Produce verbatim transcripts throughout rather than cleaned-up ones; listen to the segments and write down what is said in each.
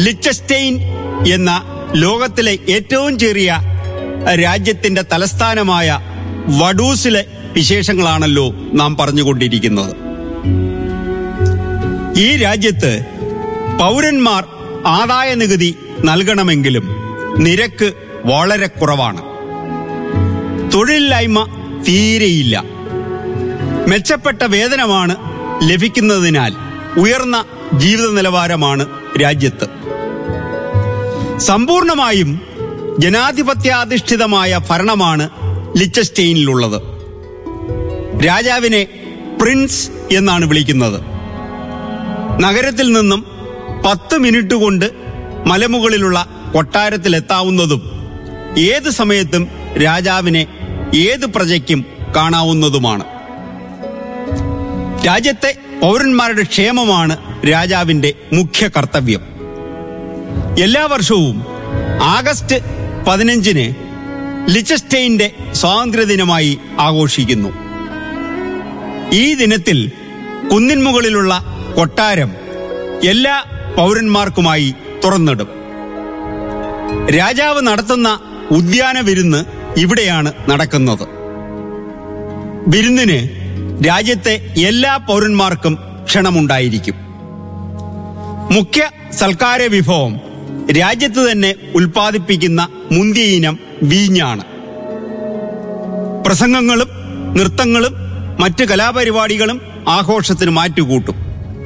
ലിച്ചസ്റ്റെയിൻ എന്ന ലോകത്തിലെ ഏറ്റവും ചെറിയ രാജ്യത്തിന്റെ തലസ്ഥാനമായ വഡൂസിലെ വിശേഷങ്ങളാണല്ലോ നാം പറഞ്ഞുകൊണ്ടിരിക്കുന്നത്. ഈ രാജ്യത്ത് പൗരന്മാർ ആദായ നികുതി നൽകണമെങ്കിലും നിരക്ക് വളരെ കുറവാണ്. തൊഴിലില്ലായ്മ തീരെയില്ല. മെച്ചപ്പെട്ട വേതനമാണ് ലഭിക്കുന്നതിനാൽ ഉയർന്ന ജീവിത നിലവാരമാണ് രാജ്യത്ത്. സമ്പൂർണമായും ജനാധിപത്യാധിഷ്ഠിതമായ ഭരണമാണ് ലിച്ചസ്റ്റെയിനിലുള്ളത്. രാജാവിനെ പ്രിൻസ് എന്നാണ് വിളിക്കുന്നത്. നഗരത്തിൽ നിന്നും പത്ത് മിനിറ്റ് കൊണ്ട് മലമുകളിലുള്ള കൊട്ടാരത്തിലെത്താവുന്നതും ഏത് സമയത്തും രാജാവിനെ ഏത് പ്രജയ്ക്കും കാണാവുന്നതുമാണ്. രാജ്യത്തെ പൗരന്മാരുടെ ക്ഷേമമാണ് രാജാവിന്റെ മുഖ്യ കർത്തവ്യം. എല്ലാ വർഷവും ആഗസ്റ്റ് പതിനഞ്ചിന് ലിച്ചസ്റ്റെയിന്റെ സ്വാതന്ത്ര്യദിനമായി ആഘോഷിക്കുന്നു. ഈ ദിനത്തിൽ കുന്നിൻമുകളിലുള്ള കൊട്ടാരം എല്ലാ പൗരന്മാർക്കുമായി തുറന്നിടും. രാജാവ് നടത്തുന്ന ഉദ്യാന വിരുന്ന് ഇവിടെയാണ് നടക്കുന്നത്. വിരുന്നിന് രാജ്യത്തെ എല്ലാ പൗരന്മാർക്കും ക്ഷണമുണ്ടായിരിക്കും. മുഖ്യ സൽക്കാര വിഭവം രാജ്യത്ത് തന്നെ ഉൽപ്പാദിപ്പിക്കുന്ന മുന്തിയ ഇനം വീഞ്ഞാണ്. പ്രസംഗങ്ങളും നൃത്തങ്ങളും മറ്റ് കലാപരിപാടികളും ആഘോഷത്തിന് മാറ്റുകൂട്ടും.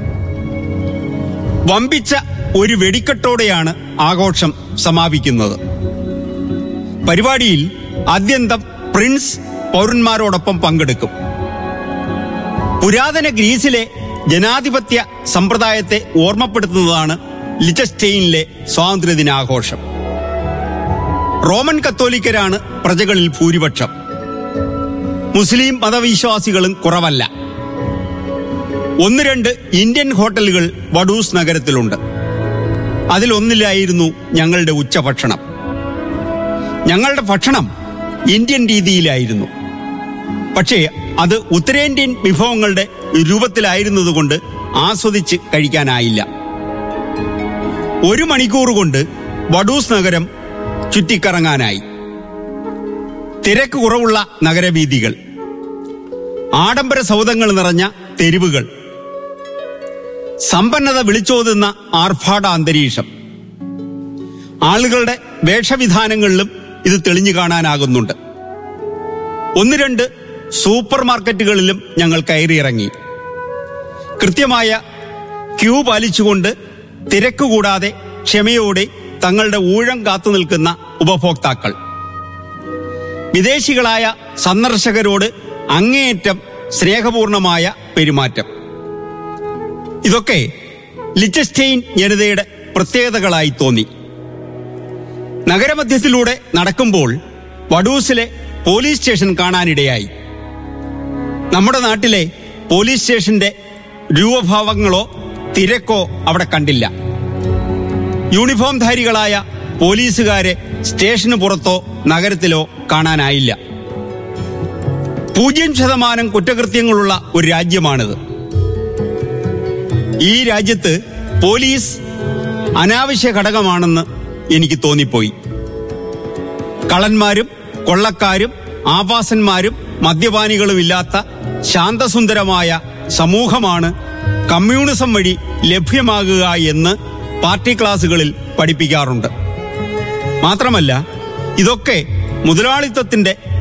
വമ്പിച്ച ഒരു വെടിക്കെട്ടോടെയാണ് ആഘോഷം സമാപിക്കുന്നത്. പരിപാടിയിൽ ആദ്യന്തം പ്രിൻസ് പൗരന്മാരോടൊപ്പം പങ്കെടുക്കും. പുരാതന ഗ്രീസിലെ ജനാധിപത്യ സമ്പ്രദായത്തെ ഓർമ്മപ്പെടുത്തുന്നതാണ് ലിച്ചസ്റ്റെയിനിലെ സ്വാതന്ത്ര്യദിനാഘോഷം. റോമൻ കത്തോലിക്കരാണ് പ്രജകളിൽ ഭൂരിപക്ഷം. മുസ്ലിം മതവിശ്വാസികളും കുറവല്ല. ഒന്ന് രണ്ട് ഇന്ത്യൻ ഹോട്ടലുകൾ വഡൂസ് നഗരത്തിലുണ്ട്. അതിലൊന്നിലായിരുന്നു ഞങ്ങളുടെ ഉച്ചഭക്ഷണം. ഞങ്ങളുടെ ഭക്ഷണം ഇന്ത്യൻ രീതിയിലായിരുന്നു. പക്ഷേ അത് ഉത്തരേന്ത്യൻ വിഭവങ്ങളുടെ രൂപത്തിലായിരുന്നതുകൊണ്ട് ആസ്വദിച്ച് കഴിക്കാനായില്ല. ഒരു മണിക്കൂർ കൊണ്ട് വഡൂസ് നഗരം ചുറ്റിക്കറങ്ങാനായി. തിരക്ക് കുറവുള്ള നഗരവീഥികൾ, ആഡംബര സൗധങ്ങൾ നിറഞ്ഞ തെരുവുകൾ, സമ്പന്നത വിളിച്ചോതുന്ന ആർഭാട അന്തരീക്ഷം. ആളുകളുടെ വേഷവിധാനങ്ങളിലും ഇത് തെളിഞ്ഞു കാണാനാകുന്നുണ്ട്. ഒന്ന് രണ്ട് സൂപ്പർ മാർക്കറ്റുകളിലും ഞങ്ങൾ കയറിയിറങ്ങി. കൃത്യമായ ക്യൂ പാലിച്ചുകൊണ്ട് തിരക്ക് കൂടാതെ ക്ഷമയോടെ തങ്ങളുടെ ഊഴം കാത്തു നിൽക്കുന്ന ഉപഭോക്താക്കൾ. വിദേശികളായ സന്ദർശകരോട് അങ്ങേയറ്റം സ്നേഹപൂർണമായ പെരുമാറ്റം. ഇതൊക്കെ ലിച്ചസ്റ്റെയിൻ ജനതയുടെ പ്രത്യേകതകളായി തോന്നി. നഗരമധ്യത്തിലൂടെ നടക്കുമ്പോൾ വഡൂസിലെ പോലീസ് സ്റ്റേഷൻ കാണാനിടയായി. നമ്മുടെ നാട്ടിലെ പോലീസ് സ്റ്റേഷന്റെ രൂപഭാവങ്ങളോ തിരക്കോ അവിടെ കണ്ടില്ല. യൂണിഫോംധാരികളായ പോലീസുകാരെ സ്റ്റേഷന് പുറത്തോ നഗരത്തിലോ കാണാനായില്ല. പൂജ്യം ശതമാനം കുറ്റകൃത്യങ്ങളുള്ള ഒരു രാജ്യമാണിത്. ഈ രാജ്യത്ത് പോലീസ് അനാവശ്യ ഘടകമാണെന്ന് എനിക്ക് തോന്നിപ്പോയി. കള്ളന്മാരും കൊള്ളക്കാരും ആവാസന്മാരും മദ്യപാനികളും ഇല്ലാത്ത ശാന്തസുന്ദരമായ സമൂഹമാണ് കമ്മ്യൂണിസം വഴി ലഭ്യമാകുക എന്ന് പാർട്ടി ക്ലാസുകളിൽ പഠിപ്പിക്കാറുണ്ട്. മാത്രമല്ല, ഇതൊക്കെ മുതലാളിത്തത്തിന്റെ